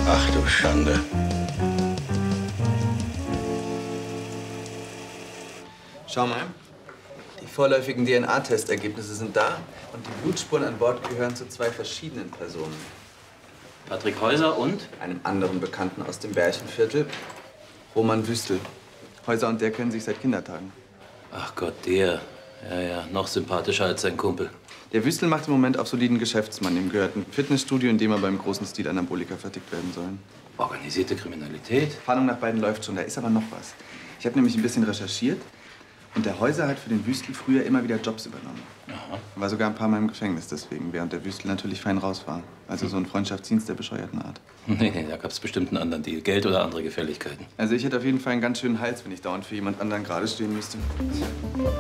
Ach du Schande. Schau mal. Die vorläufigen DNA-Testergebnisse sind da und die Blutspuren an Bord gehören zu zwei verschiedenen Personen. Patrick Häuser und? Einem anderen Bekannten aus dem Bärchenviertel, Roman Wüstel. Häuser und der kennen sich seit Kindertagen. Ach Gott, der. Ja, noch sympathischer als sein Kumpel. Der Wüstel macht im Moment auf soliden Geschäftsmann. Ihm gehört ein Fitnessstudio, in dem er beim großen Stil Anabolika vertickt werden sollen. Organisierte Kriminalität? Fahndung nach beiden läuft schon, da ist aber noch was. Ich habe nämlich ein bisschen recherchiert und der Häuser hat für den Wüstel früher immer wieder Jobs übernommen. Aha. War sogar ein paar Mal im Gefängnis deswegen, während der Wüstel natürlich fein raus war. Also so ein Freundschaftsdienst der bescheuerten Art. Nee, da gab's bestimmt einen anderen Deal. Geld oder andere Gefälligkeiten. Also ich hätte auf jeden Fall einen ganz schönen Hals, wenn ich dauernd für jemand anderen gerade stehen müsste.